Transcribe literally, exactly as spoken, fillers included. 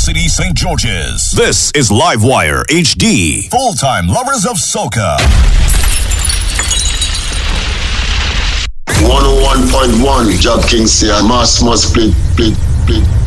City, Saint George's. This is Livewire H D. Full-time lovers of soca. one oh one point one Job King say, Mass must play, play, play.